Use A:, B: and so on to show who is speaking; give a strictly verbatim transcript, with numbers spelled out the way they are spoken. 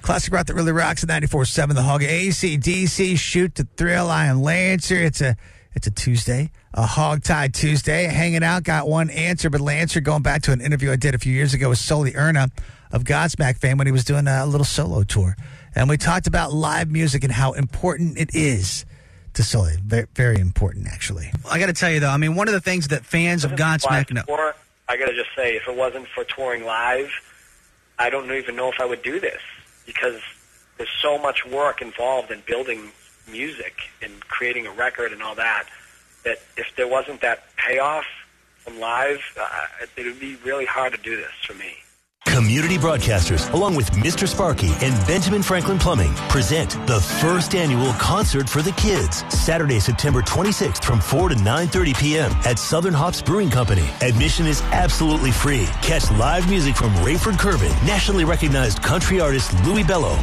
A: Classic rock that really rocks at ninety-four point seven The Hog. A C D C, Shoot to Thrill. I am Lancer. It's a it's a Tuesday, a Hog Tie Tuesday. Hanging out, got one answer, but Lancer, going back to an interview I did a few years ago with Sully Erna of Godsmack fame when he was doing a little solo tour. And we talked about live music and how important it is to Sully. Very, very important, actually.
B: I got to tell you, though, I mean, one of the things that fans of Godsmack know.
C: Tour, I got to just say, if it wasn't for touring live, I don't even know if I would do this, because there's so much work involved in building music and creating a record and all that, that if there wasn't that payoff from live, uh, it would be really hard to do this for me.
D: Community Broadcasters, along with Mister Sparky and Benjamin Franklin Plumbing, present the first annual Concert for the Kids, Saturday, September twenty-sixth from four to nine thirty p.m. at Southern Hops Brewing Company. Admission is absolutely free. Catch live music from Rayford Curvin, nationally recognized country artist Louis Bello,